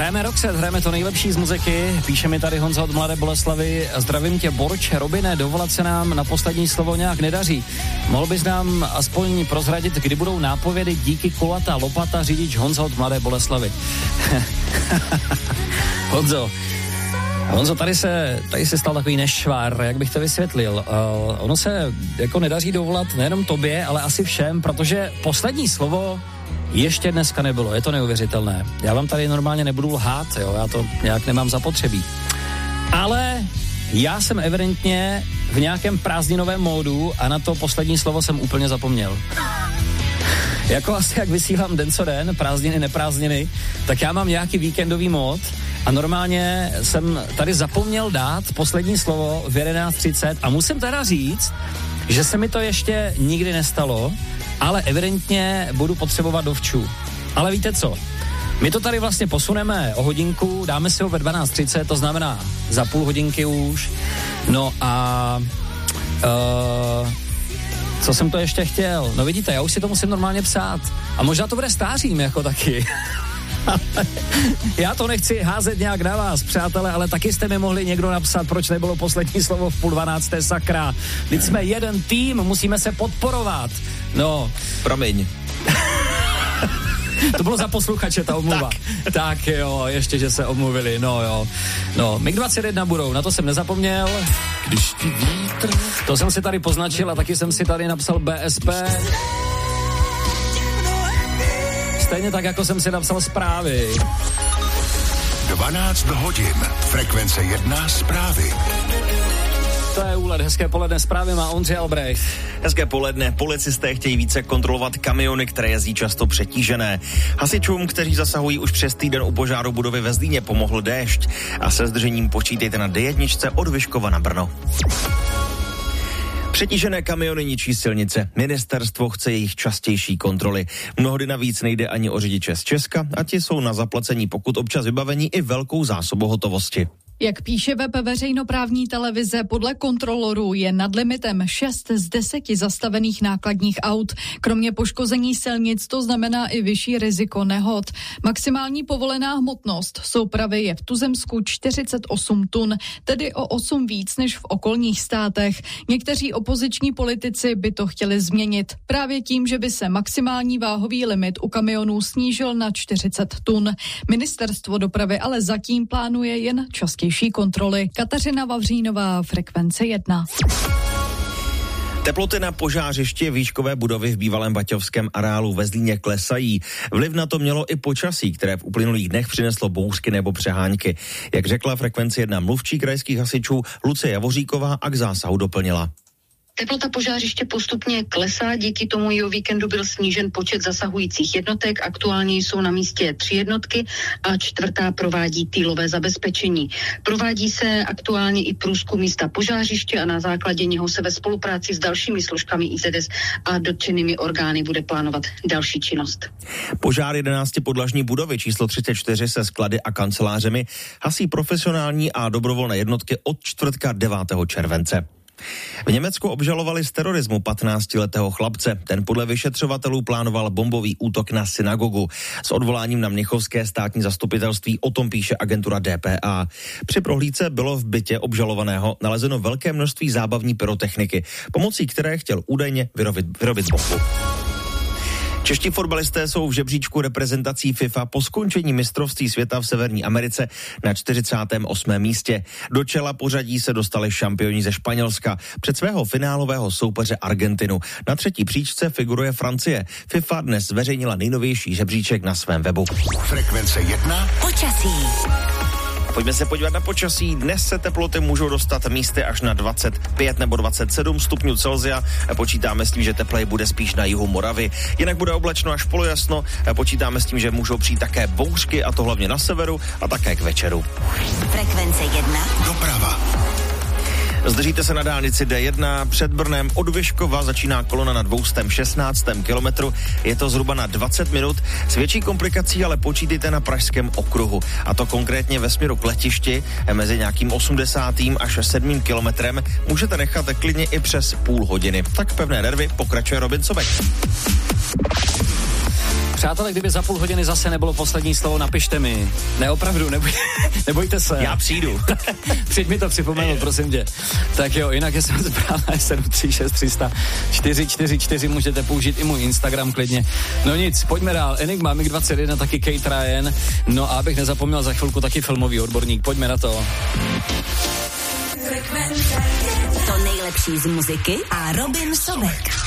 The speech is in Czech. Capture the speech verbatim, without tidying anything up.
Hrajeme Roxette, hrajeme to nejlepší z muziky. Píše mi tady Honza od Mladé Boleslavi. Zdravím tě, Borč, Robine, dovolat se nám na poslední slovo nějak nedaří. Mohl bys nám aspoň prozradit, kdy budou nápovědy díky kulatá lopata, řidič Honza od Mladé Boleslavy. Honzo, Honzo, tady se, tady se stal takový nešvar, jak bych to vysvětlil. Uh, ono se jako nedaří dovolat nejenom tobě, ale asi všem, protože poslední slovo ještě dneska nebylo, je to neuvěřitelné. Já vám tady normálně nebudu lhát, jo, já to nějak nemám zapotřebí. Ale já jsem evidentně v nějakém prázdninovém módu a na to poslední slovo jsem úplně zapomněl. Jako asi jak vysílám den co den, prázdniny, neprázdniny, tak já mám nějaký víkendový mód a normálně jsem tady zapomněl dát poslední slovo v jedenáct třicet a musím teda říct, že se mi to ještě nikdy nestalo, ale evidentně budu potřebovat dovčů. Ale víte co? My to tady vlastně posuneme o hodinku, dáme si ho ve dvanáct třicet, to znamená za půl hodinky už. No a uh, co jsem to ještě chtěl? No vidíte, já už si to musím normálně psát. A možná to bude stářím jako taky. Já to nechci házet nějak na vás, přátelé, ale taky jste mi mohli někdo napsat, proč nebylo poslední slovo v půl dvanácté, sakra. Teď jsme jeden tým, musíme se podporovat. No. Promiň. To bylo za posluchače, ta omluva. Tak. tak jo, ještě, že se omluvili, no jo. No, mig dvacet jedna budou, na to jsem nezapomněl. Když ti vítr... To jsem si tady poznačil a taky jsem si tady napsal B S P. Stejně tak, jako jsem si napsal zprávy. dvanáct hodin, frekvence jedna, zprávy. To je úlet, hezké poledne, zprávy má Ondřej Albrecht. Hezké poledne, policisté chtějí více kontrolovat kamiony, které jezdí často přetížené. Hasičům, kteří zasahují už přes týden u požáru budovy ve Zlíně, pomohl déšť. A se zdržením počítejte na D jedna od Vyškova na Brno. Přetížené kamiony ničí silnice. Ministerstvo chce jejich častější kontroly. Mnohdy navíc nejde ani o řidiče z Česka a ti jsou na zaplacení pokud občas vybavení i velkou zásobu hotovosti. Jak píše web veřejnoprávní televize, podle kontrolorů je nad limitem šest z deseti zastavených nákladních aut. Kromě poškození silnic to znamená i vyšší riziko nehod. Maximální povolená hmotnost soupravy je v tuzemsku čtyřicet osm tun, tedy o osm víc než v okolních státech. Někteří opoziční politici by to chtěli změnit právě tím, že by se maximální váhový limit u kamionů snížil na čtyřicet tun. Ministerstvo dopravy ale zatím plánuje jen častěji kontroly. Kateřina Vavřínová, frekvence jedna. Teploty na požářišti výškové budovy v bývalém baťovském areálu ve Zlíně klesají. Vliv na to mělo i počasí, které v uplynulých dnech přineslo bouřky nebo přehánky. Jak řekla frekvence jedna mluvčí krajských hasičů Lucie Javoříková a k zásahu doplnila. Teplota požářiště postupně klesá, díky tomu i o víkendu byl snížen počet zasahujících jednotek. Aktuálně jsou na místě tři jednotky a čtvrtá provádí týlové zabezpečení. Provádí se aktuálně i průzkum místa požářiště a na základě něho se ve spolupráci s dalšími složkami I Z S a dotčenými orgány bude plánovat další činnost. Požár jedenácti podlažní budovy číslo třicet čtyři se sklady a kancelářemi hasí profesionální a dobrovolné jednotky od čtvrtka devátého července. V Německu obžalovali z terorismu patnáctiletého chlapce. Ten podle vyšetřovatelů plánoval bombový útok na synagogu. S odvoláním na mnichovské státní zastupitelství o tom píše agentura D P A. Při prohlídce bylo v bytě obžalovaného nalezeno velké množství zábavní pyrotechniky, pomocí které chtěl údajně vyrobit, vyrobit bombu. Čeští fotbalisté jsou v žebříčku reprezentací FIFA po skončení mistrovství světa v Severní Americe na čtyřicátém osmém místě. Do čela pořadí se dostali šampioni ze Španělska před svého finálového soupeře Argentinu. Na třetí příčce figuruje Francie. FIFA dnes zveřejnila nejnovější žebříček na svém webu. Frekvence jedna. Počasí. Pojďme se podívat na počasí. Dnes se teploty můžou dostat místy až na dvacet pět nebo dvacet sedm stupňů Celsia. Počítáme s tím, že teplej bude spíš na jihu Moravy. Jinak bude oblačno až polojasno. Počítáme s tím, že můžou přijít také bouřky, a to hlavně na severu a také k večeru. Frekvence jedna. Doprava. Zdržíte se na dálnici D jedna před Brnem od Vyškova, začíná kolona na dvě stě šestnáct kilometru, je to zhruba na dvacet minut, s větší komplikací ale počítejte na Pražském okruhu, a to konkrétně ve směru k letišti, mezi nějakým osmdesátým až sedmým kilometrem, můžete nechat klidně i přes půl hodiny. Tak pevné nervy, pokračuje Robin Sobek. Přátelé, kdyby za půl hodiny zase nebylo poslední slovo, napište mi. Ne, opravdu, neboj, nebojte se. Já přijdu. Přijď mi to připomenout, prosím tě. Tak jo, jinak je jsem zpráva sedm tři šest tři nula čtyři čtyři čtyři, můžete použít i můj Instagram klidně. No nic, pojďme dál. Enigma, mig dvacet jedna, taky Kate Ryan. No a abych nezapomněl za chvilku taky filmový odborník. Pojďme na to. To nejlepší z muziky a Robin Sobek.